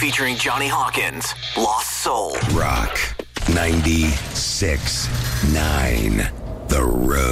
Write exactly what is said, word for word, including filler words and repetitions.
featuring Johnny Hawkins, Lost Soul. Rock ninety-six point nine. The Road.